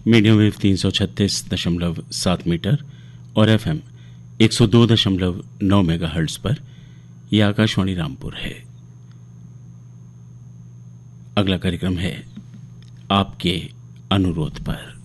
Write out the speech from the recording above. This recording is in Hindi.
मीडियम वेव 336.7 मीटर और FM 102.9 मेगाहर्ट्ज पर। यह आकाशवाणी रामपुर है। अगला कार्यक्रम है आपके अनुरोध पर।